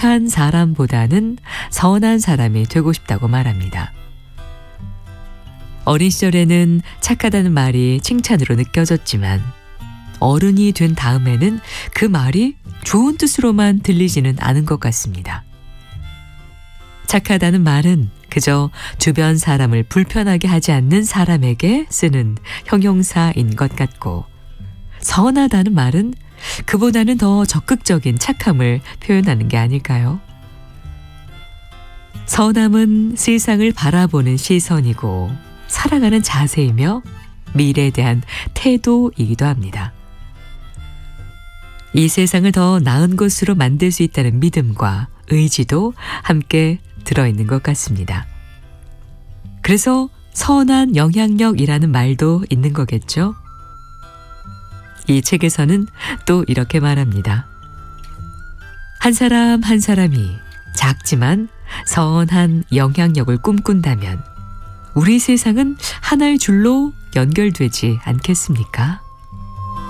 착한 사람보다는 선한 사람이 되고 싶다고 말합니다. 어린 시절에는 착하다는 말이 칭찬으로 느껴졌지만 어른이 된 다음에는 그 말이 좋은 뜻으로만 들리지는 않은 것 같습니다. 착하다는 말은 그저 주변 사람을 불편하게 하지 않는 사람에게 쓰는 형용사인 것 같고, 선하다는 말은 그보다는 더 적극적인 착함을 표현하는 게 아닐까요? 선함은 세상을 바라보는 시선이고 살아가는 자세이며 미래에 대한 태도이기도 합니다. 이 세상을 더 나은 곳으로 만들 수 있다는 믿음과 의지도 함께 들어있는 것 같습니다. 그래서 선한 영향력이라는 말도 있는 거겠죠? 이 책에서는 또 이렇게 말합니다. 한 사람 한 사람이 작지만 선한 영향력을 꿈꾼다면 우리 세상은 하나의 줄로 연결되지 않겠습니까?